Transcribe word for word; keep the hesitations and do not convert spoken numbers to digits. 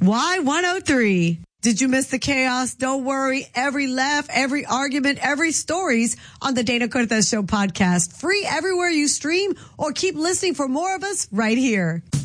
Y one oh three. Did you miss the chaos? Don't worry. Every laugh, every argument, every stories on the Dana Cortez Show podcast. Free everywhere you stream or keep listening for more of us right here.